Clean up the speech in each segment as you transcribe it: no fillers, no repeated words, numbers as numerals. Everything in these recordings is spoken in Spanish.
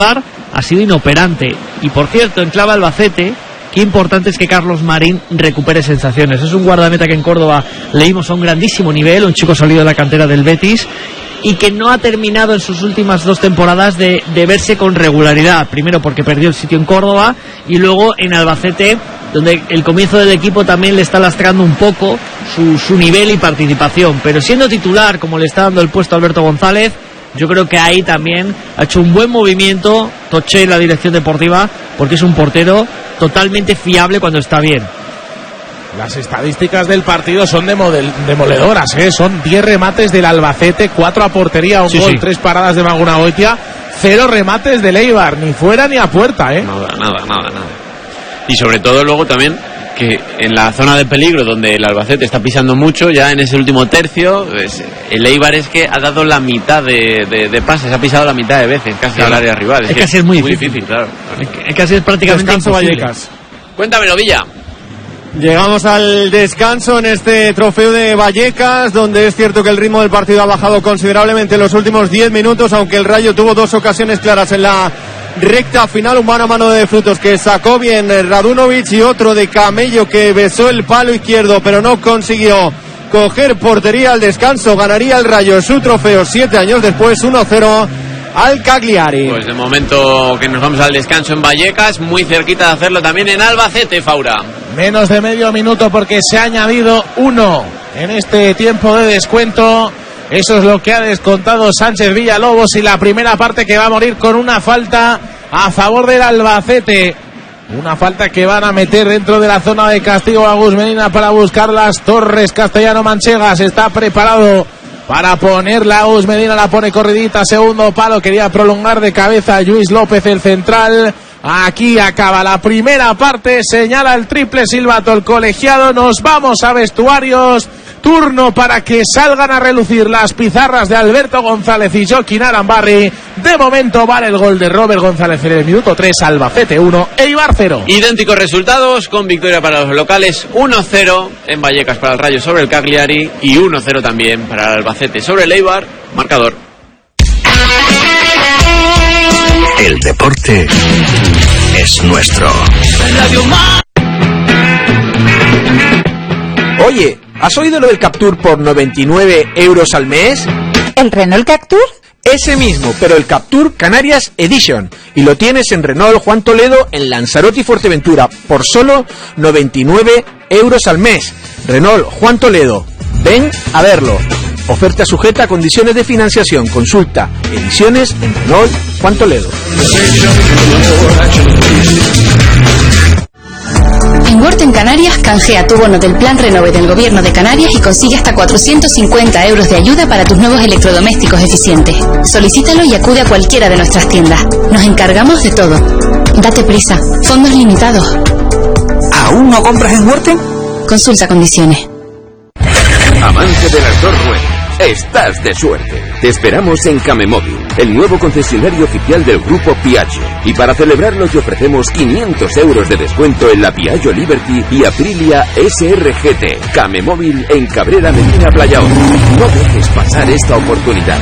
ha sido inoperante. Y por cierto, en clave Albacete, qué importante es que Carlos Marín recupere sensaciones. Es un guardameta que en Córdoba leímos a un grandísimo nivel, un chico salido de la cantera del Betis, y que no ha terminado en sus últimas 2 temporadas de verse con regularidad. Primero porque perdió el sitio en Córdoba, y luego en Albacete, donde el comienzo del equipo también le está lastrando un poco su nivel y participación. Pero siendo titular, como le está dando el puesto a Alberto González, yo creo que ahí también ha hecho un buen movimiento Toché en la dirección deportiva, porque es un portero totalmente fiable cuando está bien. Las estadísticas del partido son demoledoras, ¿eh? Son 10 remates del Albacete, 4 a portería, un gol, 3 paradas de Magunagoitia, 0 remates del Eibar, ni fuera ni a puerta, ¿eh? Nada. Y sobre todo luego también que en la zona de peligro, donde el Albacete está pisando mucho, ya en ese último tercio, pues, el Eibar es que ha dado la mitad de pases, ha pisado la mitad de veces casi al área rival. Es casi es muy difícil, claro. Es casi es prácticamente imposible. Vallecas. Cuéntamelo, Villa. Llegamos al descanso en este trofeo de Vallecas, donde es cierto que el ritmo del partido ha bajado considerablemente en los últimos 10 minutos, aunque el Rayo tuvo 2 ocasiones claras en la recta final, un mano a mano de Frutos que sacó bien Radunovic y otro de Camello que besó el palo izquierdo pero no consiguió coger portería. Al descanso ganaría el Rayo su trofeo 7 años después, 1-0 al Cagliari. Pues de momento que nos vamos al descanso en Vallecas, muy cerquita de hacerlo también en Albacete, Faura. Menos de medio minuto porque se ha añadido 1 en este tiempo de descuento. Eso es lo que ha descontado Sánchez Villalobos, y la primera parte que va a morir con una falta a favor del Albacete. Una falta que van a meter dentro de la zona de castigo a Gus Medina para buscar las Torres. Castellano Manchegas está preparado para ponerla. Gus Medina la pone corridita, segundo palo, quería prolongar de cabeza Luis López, el central. Aquí acaba la primera parte, señala el triple silbato el colegiado. Nos vamos a vestuarios. Turno para que salgan a relucir las pizarras de Alberto González y Joaquín Arambarri. De momento vale el gol de Robert González en el minuto 3, Albacete 1, Eibar 0. Idénticos resultados, con victoria para los locales, 1-0 en Vallecas para el Rayo sobre el Cagliari y 1-0 también para el Albacete sobre el Eibar. Marcador. El deporte es nuestro. Oye, ¿has oído lo del Captur por 99 € al mes? ¿El Renault Captur? Ese mismo, pero el Captur Canarias Edition. Y lo tienes en Renault Juan Toledo, en Lanzarote y Fuerteventura, por solo 99 € al mes. Renault Juan Toledo. Ven a verlo. Oferta sujeta a condiciones de financiación. Consulta ediciones en Renault Juan Toledo. En Worten Canarias canjea tu bono del Plan Renove del Gobierno de Canarias y consigue hasta 450 € de ayuda para tus nuevos electrodomésticos eficientes. Solicítalo y acude a cualquiera de nuestras tiendas. Nos encargamos de todo. Date prisa. Fondos limitados. ¿Aún no compras en Worten? Consulta condiciones. Amante de las 2 ruedas, estás de suerte. Te esperamos en Camemóvil, el nuevo concesionario oficial del grupo Piaggio. Y para celebrarlo te ofrecemos 500 € de descuento en la Piaggio Liberty y Aprilia SRGT. Camemóvil en Cabrera Medina Playaón. No dejes pasar esta oportunidad.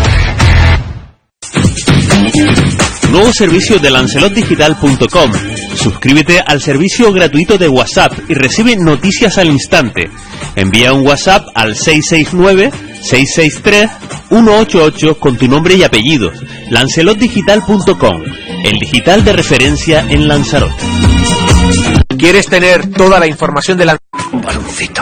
Nuevo servicio de lancelotdigital.com. Suscríbete al servicio gratuito de WhatsApp y recibe noticias al instante. Envía un WhatsApp al 669-663-188 con tu nombre y apellidos. Lancelotdigital.com, el digital de referencia en Lanzarote. ¿Quieres tener toda la información de la... Un baloncito.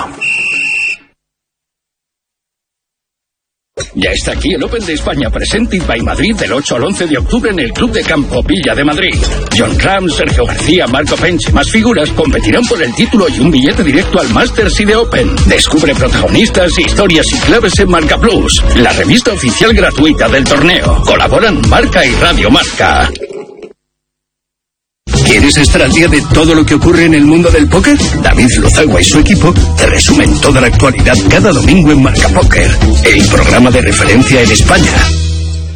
Ya está aquí el Open de España Presented by Madrid del 8 al 11 de octubre en el Club de Campo Villa de Madrid. John Ram, Sergio García, Marco Pence y más figuras competirán por el título y un billete directo al Masters y de Open. Descubre protagonistas, historias y claves en Marca Plus, la revista oficial gratuita del torneo. Colaboran Marca y Radio Marca. ¿Quieres estar al día de todo lo que ocurre en el mundo del póker? David Luzagua y su equipo te resumen toda la actualidad cada domingo en Marca Póker, el programa de referencia en España.